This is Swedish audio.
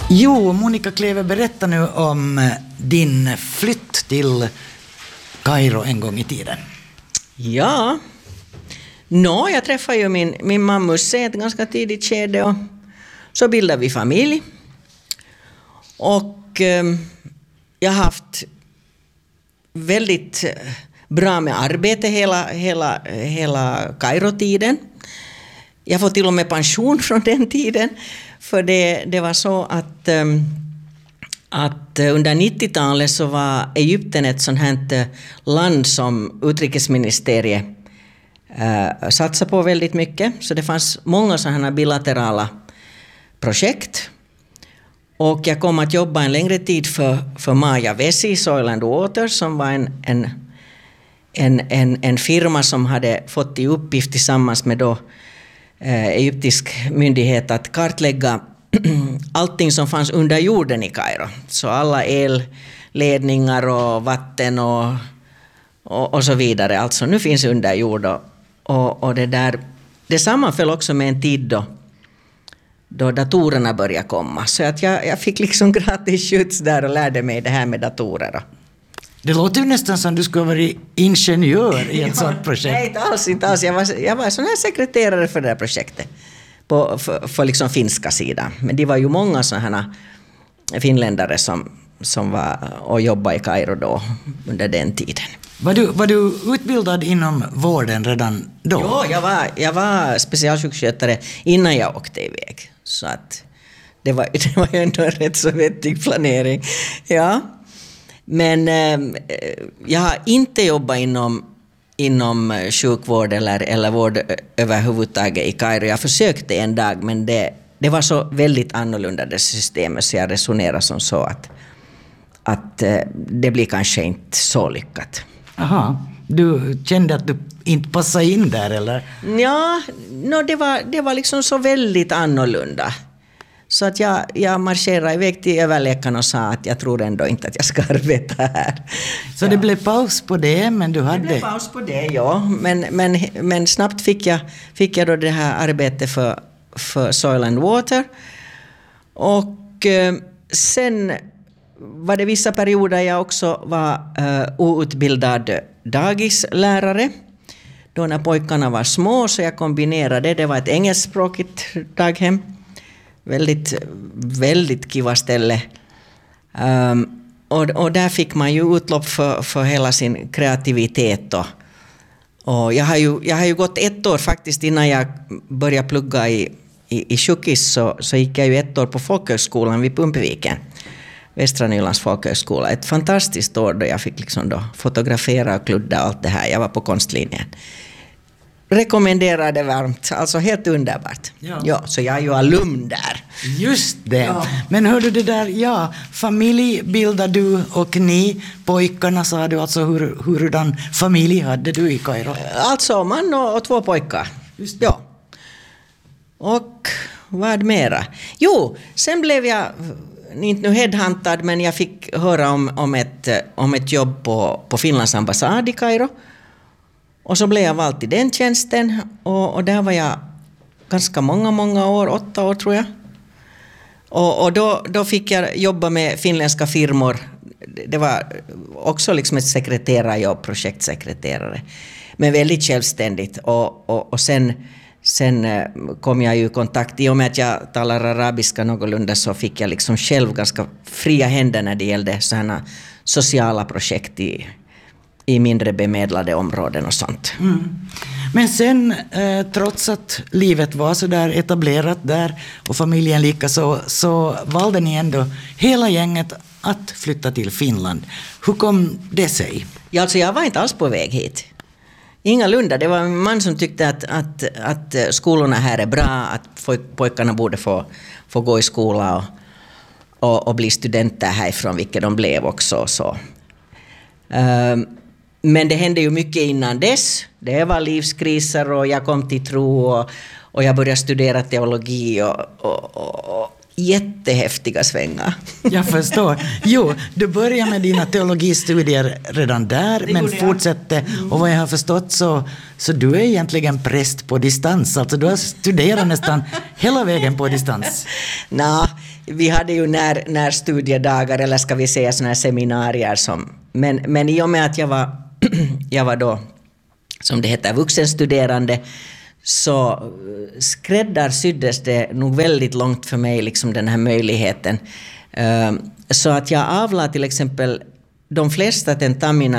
Jo, Monica Kleve, berätta nu om din flytt till Kairo en gång i tiden. Ja, jag träffade ju min mamma i ett ganska tidigt skede och så bildade vi familj. Och jag har haft väldigt bra med arbete hela Kairo-tiden. Jag får till och med pension från den tiden. För det var så att under 90-talet så var Egypten ett sånt här land som utrikesministeriet satsade på väldigt mycket. Så det fanns många sådana bilaterala projekt. Och jag kom att jobba en längre tid för Maja Vesi, Soil and Water, som var en firma som hade fått i uppgift tillsammans med då egyptisk myndighet att kartlägga allting som fanns under jorden i Kairo. Så alla elledningar och vatten och så vidare. Alltså nu finns under jord och det sammanföll också med en tid då datorerna började komma. Så att jag fick liksom gratis skjuts där och lärde mig det här med datorer. Det låter ju nästan som du skulle vara ingenjör i ett sådant projekt. Nej, inte alls. Jag var sån här sekreterare för det här projektet. För liksom finska sidan. Men det var ju många sådana finländare som var och jobbade i Kairo då under den tiden. Var du utbildad inom vården redan då? Ja, jag var specialsjukskötare innan jag åkte iväg. Så att det var ju ändå en rätt så vettig planering. Ja. Men jag har inte jobbat inom sjukvård eller vård överhuvudtaget i Kairo. Jag försökte en dag, men det var så väldigt annorlunda det systemet, så jag resonerade som så att det blir kanske inte så lyckat. Aha, du kände att du inte passade in där, eller? Ja, det var liksom så väldigt annorlunda. Så att jag marscherade iväg till överläkaren och sa att jag tror ändå inte att jag ska arbeta här. Så det blev paus på det, men du hade... Det blev paus på det, ja. Men snabbt fick jag då det här arbetet för Soil and Water. Och sen var det vissa perioder jag också var outbildad dagislärare. Då när pojkarna var små, så jag kombinerade. Det var ett engelskspråkigt daghem. Väldigt, väldigt kiva ställe. Och där fick man ju utlopp för hela sin kreativitet. Och jag har ju gått 1 år faktiskt innan jag började plugga i sjukis, så gick jag ju 1 år på folkhögskolan vid Pumpviken. Västra Nylands folkhögskola. Ett fantastiskt år då jag fick liksom då fotografera och kludda allt det här. Jag var på konstlinjen. Rekommenderar det varmt, alltså helt underbart. Ja, så jag är ju alumn där. Just det. Ja. Men hörde du där, familj bildar du och ni, pojkarna, sa du, alltså hurdan familj hade du i Kairo? Alltså man och 2 pojkar. Just det. Ja. Och vad mera? Jo, sen blev jag inte nu headhuntad, men jag fick höra om ett jobb på Finlands ambassad i Kairo. Och så blev jag vald till den tjänsten och där var jag ganska många år, 8 år tror jag. Och då fick jag jobba med finländska firmor. Det var också liksom ett sekreterarjobb, projektsekreterare. Men väldigt självständigt. Och sen kom jag ju i kontakt, i och med att jag talar arabiska någorlunda, så fick jag liksom själv ganska fria händer när det gällde sådana sociala projekt i mindre bemedlade områden och sånt. Mm. Men sen, trots att livet var så där etablerat där och familjen lika så valde ni ändå hela gänget att flytta till Finland. Hur kom det sig? Ja, alltså jag var inte alls på väg hit. Ingalunda. Det var en man som tyckte att skolorna här är bra, att pojkarna borde få gå i skola och bli studenter härifrån, vilket de blev också. Så. Men det hände ju mycket innan dess. Det var livskriser och jag kom till tro och jag började studera teologi och jättehäftiga svängar. Jag förstår. Jo, du började med dina teologistudier redan där, men fortsatte. Och vad jag har förstått så du är egentligen präst på distans. Alltså du har studerat nästan hela vägen på distans. vi hade ju när studiedagar, eller ska vi säga såna här seminarier men i och med att jag var då, som det heter, vuxenstuderande, så skräddarsyddes det nog väldigt långt för mig, liksom den här möjligheten. Så att jag avlade till exempel de flesta tentamina